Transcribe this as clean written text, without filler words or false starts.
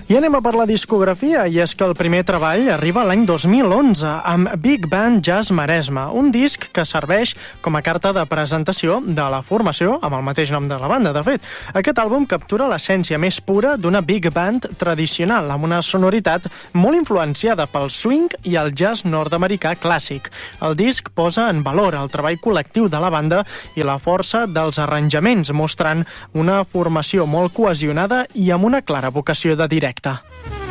I anem a per la discografia, i és que el primer treball arriba l'any 2011 amb Big Band Jazz Maresme, un disc que serveix com a carta de presentació de la formació, amb el mateix nom de la banda, de fet. Aquest àlbum captura l'essència més pura d'una big band tradicional, amb una sonoritat molt influenciada pel swing i el jazz nord-americà clàssic. El disc posa en valor el treball col·lectiu de la banda i la força dels arranjaments, mostrant una formació molt cohesionada i amb una clara vocació de directe.